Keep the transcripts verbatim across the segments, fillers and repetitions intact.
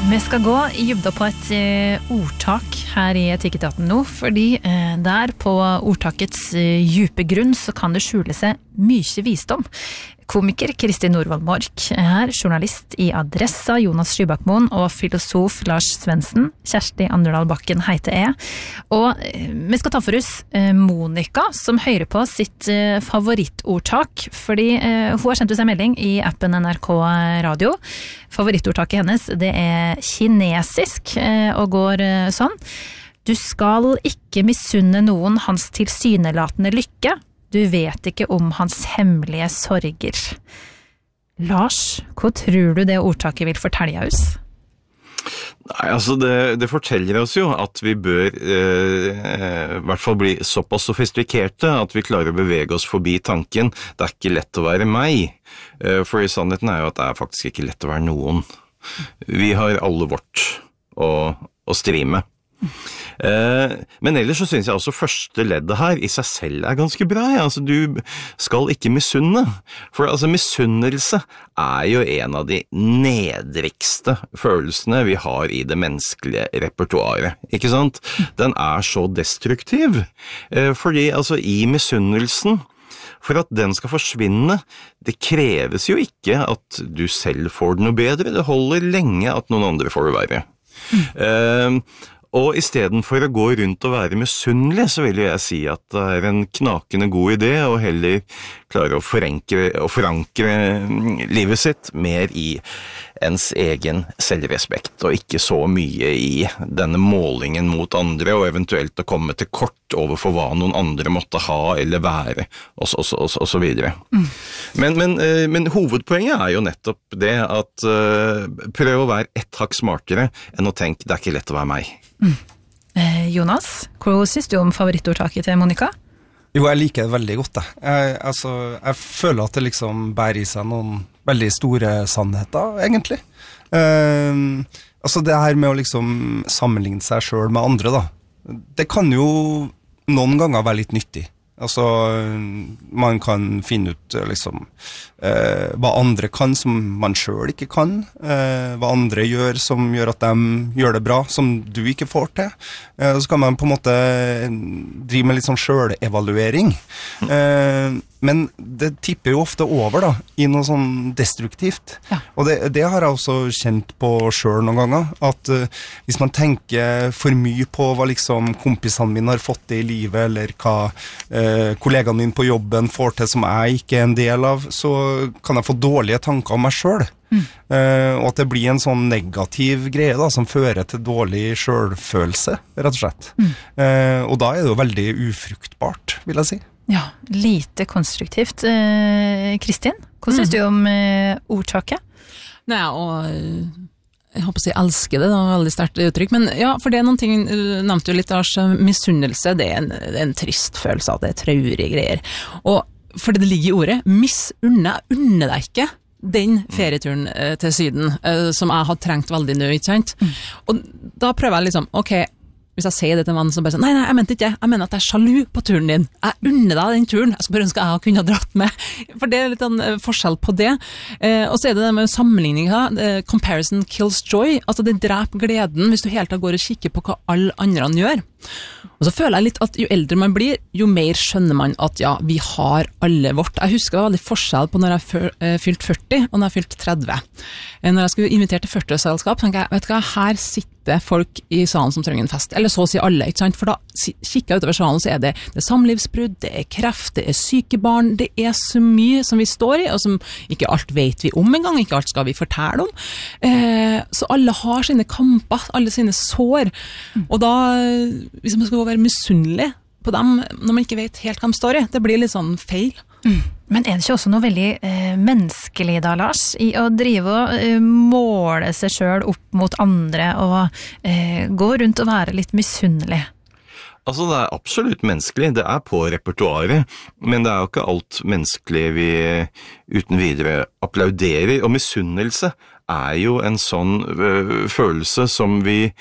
Vi skal gå i dybda på et eh, ordtak her i Etikketaten nå, fordi eh, der på ordtakets eh, djupe grunn så kan det skjule seg mye visdom. Komiker Kristin Norvald Mork er her, journalist i Adressa Jonas Skybakmoen og filosof Lars Svendsen. Kjersti Anderdal Bakken heter jeg. Og eh, vi skal ta for oss eh, Monica, som hører på sitt eh, favorittordtak, fordi eh, hun har sendt oss en melding i appen N R K Radio. Favorittordtaket hennes, det er kinesisk eh, og går eh, sånn. Du skal ikke misunne noen hans tilsynelatende lykke. Du vet ikke om hans hemmelige sorger. Lars, hva tror du det ordtaket vil fortelle oss? Nei, altså det, det forteller oss jo at vi bør eh, i hvert fall bli såpass sofistikerte at vi klarer å bevege oss forbi tanken det er ikke lett å være meg, eh, for i sannheten er jo at det er faktisk ikke lett å være noen. Vi har alle vårt å, å stri med. Eh, men ellers så synes jeg også første leddet her i seg selv er ganske bra. Ja. Altså, du skal ikke misunne, for altså, misunnelse er jo en av de nedrigste følelsene vi har i det menneskelige repertoaret, ikke sant? Den er så destruktiv, eh, fordi altså i misunnelsen, for at den skal forsvinne, det kreves jo ikke at du selv får det noe bedre, det holder lenge at noen andre får det verre. Mm. Eh, Og i stedet for å gå rundt og være misunnelig, så vil jeg si at det er en knakende god idé å heller klare å forankre, å forankre livet sitt mer i ens egen selvrespekt, og ikke så mye i denne målingen mot andre, og eventuelt å komme til kort overfor hva noen andre måtte ha eller være, og så, og så, og så, og så videre. Mm. Men, men, men hovedpoenget er jo nettopp det at uh, prøv å være ett hakk smartere enn å tenke det er ikke lett å være meg. Mm. Eh, Jonas, hva synes du om favorittordtaket til Monica? Jo, jeg liker det veldig godt. Jeg, jeg, altså, jeg føler at det liksom bærer i seg noen veldig store sannheter, egentlig. Eh, altså det her med å liksom sammenligne seg selv med andre, da. Det kan jo noen ganger være litt nyttig. Altså, man kan finne ut liksom, eh, hva andre kan som man selv ikke kan, eh, hva andre gjør som gjør at de gjør det bra, som du ikke får til. Eh, så kan man på en måte drive med litt sånn selvevaluering. Eh, men det tipper jo ofte over da, i noe sånn destruktivt. Ja. Og det, det har jeg også kjent på selv noen ganger, at uh, hvis man tenker for mye på hva liksom kompisene mine har fått til i livet, eller hva uh, kollegaene mine på jobben får til som jeg ikke er en del av, så kan jeg få dårlige tanker om meg selv. Mm. Uh, og at det blir en sånn negativ greie da, som fører til dårlig selvfølelse, rett og slett. Mm. Uh, og da er det jo veldig ufruktbart, vil jeg si. Ja, lite konstruktivt. Eh, Kristin, hva synes mm. du om eh, ordtaket? Nei, og jeg håper å si elsker det, det er veldig sterkt uttrykk, men ja, for det er noen ting, du nevnte jo litt Lars, misunnelse, det er en, det er en trist følelse av det, er traurige greier. Og fordi det ligger i ordet, misunne, unne deg ikke den ferieturen eh, til Syden, eh, som jeg har trengt veldig nå, ikke sant? Mm. Og da prøver jeg liksom, ok, hvis jeg sier det til en mann som bare sier, nei, nei, jeg mente ikke, jeg mener at jeg er sjalu på turen din. Jeg unner deg den turen. Jeg skulle bare ønske jeg kunne ha dratt med. For det er litt en forskjell på det. Eh, og så er det det med sammenligning, eh, comparison kills joy. Altså det dreper gleden hvis du helt går og kikker på hva alle andre gjør. Og så føler jeg litt at jo eldre man blir, jo mer skjønner man at ja, vi har alle vårt. Jeg husker det var veldig forskjell på når jeg fylte førti og når jeg fylte tretti. Når jeg skulle invitere til førti-selskap, så tenkte jeg, vet du hva, her sitter folk i salen som trenger en fest, eller så å si alle, ikke sant? For da kikker jeg utover salen, så er det, det er samlivsbrudd, det er kreft, det er syke barn, det er så mye som vi står i, og som ikke alt vet vi om en gang, ikke alt skal vi fortelle om. Eh, så alle har sine kamper, alle sine sår, og da, hvis man skal være misunnelig på dem, når man ikke vet helt hva de står i, det blir litt sånn feil. Mm. Men er det ikke også noe veldig eh, menneskelig da, Lars, i å drive og eh, måle seg selv opp mot andre og eh, gå rundt og være litt misunnelig? Altså, det er absolutt menneskelig, det er på repertoaret, men det er jo ikke alt menneskelig vi uten videre applauderer, og misunnelse er jo en sånn øh, følelse som vi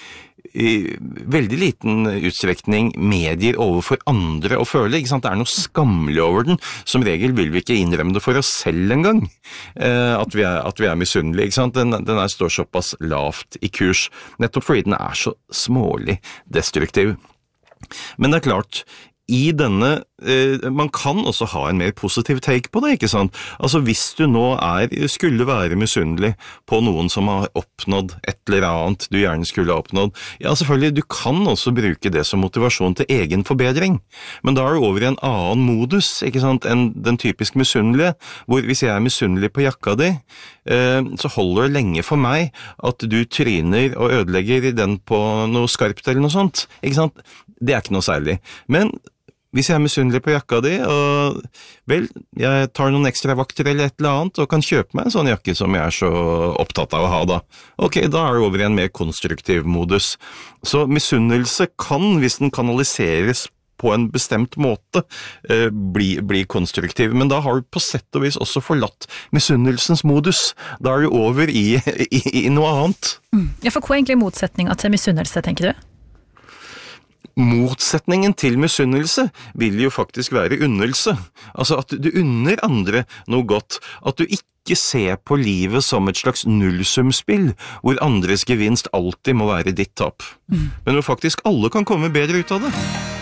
i veldig liten utstrekning medgir overfor andre å føle, ikke sant? Det er noe skammelig over den. Som regel vil vi ikke innrømme det for oss selv engang, eh, at vi er, at vi er misunnelige, ikke sant? Den, den er, står såpass lavt i kurs, nettopp fordi den er så smålig destruktiv. Men det er klart, i denne, eh, man kan også ha en mer positiv take på det, ikke sant? Altså hvis du nå er, skulle være misunnelig på noen som har oppnådd et eller annet du gjerne skulle ha oppnådd, ja selvfølgelig, du kan også bruke det som motivasjon til egen forbedring, men da er du over i en annen modus, ikke sant, enn den typisk misunnelige, hvor hvis jeg er misunnelig på jakka di, eh, så holder det lenge for meg at du tryner og ødelegger den på noe skarpt eller noe sånt, ikke sant? Det er ikke noe særlig, men hvis jeg er misunnelig på jakka di, og vel, jeg tar noen ekstra vakter eller et eller annet, og kan kjøpe meg en sånn jakke som jeg er så opptatt av å ha da. Ok, da er det over i en mer konstruktiv modus. Så misunnelse kan, hvis den kanaliseres på en bestemt måte, eh, bli, bli konstruktiv, men da har du på sett og vis også forlatt misunnelsens modus. Da er du over i, i, i noe annet. Mm. Ja, for hva er egentlig motsetningen til misunnelse, tenker du? Motsetningen til misunnelse vil jo faktisk være unnelse. Altså at du unner andre noe godt, at du ikke ser på livet som et slags nullsumspill, hvor andres gevinst alltid må være ditt tap. Mm. Men hvor faktisk alle kan komme bedre ut av det.